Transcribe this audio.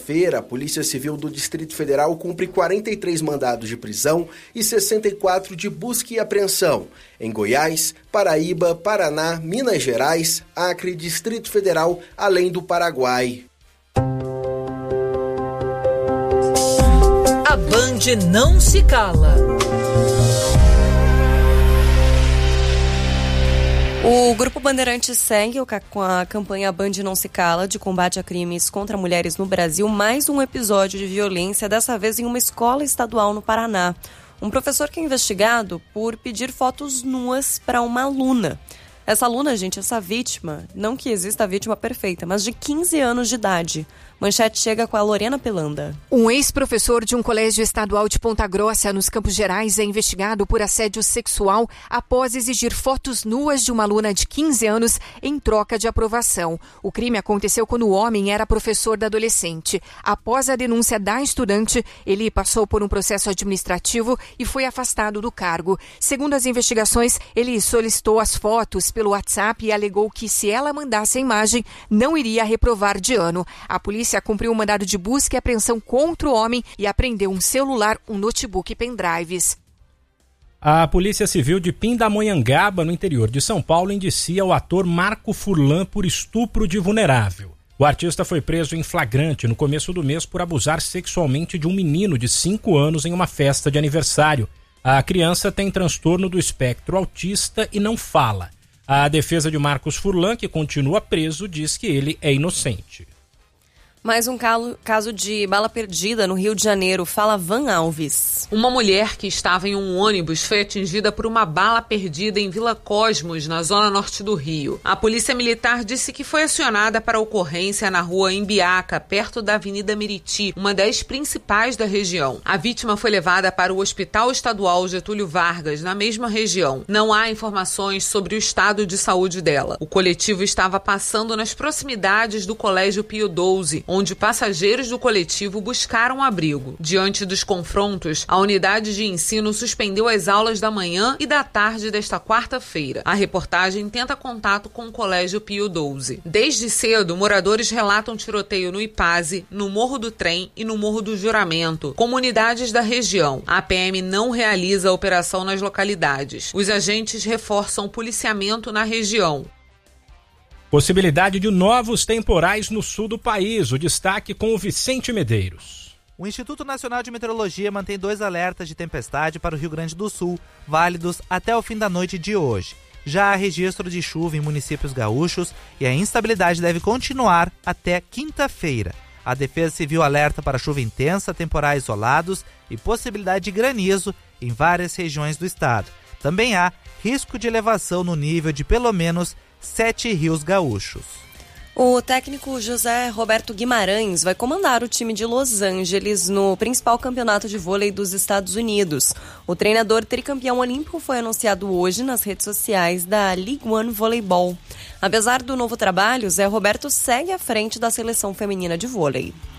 quarta-feira, a Polícia Civil do Distrito Federal cumpre 43 mandados de prisão e 64 de busca e apreensão em Goiás, Paraíba, Paraná, Minas Gerais, Acre, Distrito Federal, além do Paraguai. A Band não se cala. O Grupo Bandeirantes segue com a campanha Band Não Se Cala de combate a crimes contra mulheres no Brasil, mais um episódio de violência, dessa vez em uma escola estadual no Paraná. Um professor que é investigado por pedir fotos nuas para uma aluna. Essa aluna, gente, essa vítima, não que exista a vítima perfeita, mas de 15 anos de idade. Manchete chega com a Lorena Pelanda. Um ex-professor de um colégio estadual de Ponta Grossa, nos Campos Gerais, é investigado por assédio sexual após exigir fotos nuas de uma aluna de 15 anos em troca de aprovação. O crime aconteceu quando o homem era professor da adolescente. Após a denúncia da estudante, ele passou por um processo administrativo e foi afastado do cargo. Segundo as investigações, ele solicitou as fotos pelo WhatsApp e alegou que, se ela mandasse a imagem, não iria reprovar de ano. A polícia cumpriu um mandado de busca e apreensão contra o homem e apreendeu um celular, um notebook e pendrives. A Polícia Civil de Pindamonhangaba, no interior de São Paulo, indicia o ator Marco Furlan por estupro de vulnerável. O artista foi preso em flagrante no começo do mês por abusar sexualmente de um menino de 5 anos em uma festa de aniversário. A criança tem transtorno do espectro autista e não fala. A defesa de Marcos Furlan, que continua preso, diz que ele é inocente. Mais um caso de bala perdida no Rio de Janeiro. Fala Van Alves. Uma mulher que estava em um ônibus foi atingida por uma bala perdida em Vila Cosmos, na zona norte do Rio. A polícia militar disse que foi acionada para a ocorrência na rua Embiaca, perto da Avenida Meriti, uma das principais da região. A vítima foi levada para o Hospital Estadual Getúlio Vargas, na mesma região. Não há informações sobre o estado de saúde dela. O coletivo estava passando nas proximidades do Colégio Pio XII, onde passageiros do coletivo buscaram abrigo. Diante dos confrontos, a unidade de ensino suspendeu as aulas da manhã e da tarde desta quarta-feira. A reportagem tenta contato com o Colégio Pio XII. Desde cedo, moradores relatam tiroteio no Ipase, no Morro do Trem e no Morro do Juramento, comunidades da região. A PM não realiza a operação nas localidades. Os agentes reforçam o policiamento na região. Possibilidade de novos temporais no sul do país. O destaque com o Vicente Medeiros. O Instituto Nacional de Meteorologia mantém 2 alertas de tempestade para o Rio Grande do Sul, válidos até o fim da noite de hoje. Já há registro de chuva em municípios gaúchos e a instabilidade deve continuar até quinta-feira. A Defesa Civil alerta para chuva intensa, temporais isolados e possibilidade de granizo em várias regiões do estado. Também há risco de elevação no nível de pelo menos 7 rios gaúchos. O técnico José Roberto Guimarães vai comandar o time de Los Angeles no principal campeonato de vôlei dos Estados Unidos. O treinador tricampeão olímpico foi anunciado hoje nas redes sociais da League One Voleibol. Apesar do novo trabalho, Zé Roberto segue à frente da seleção feminina de vôlei.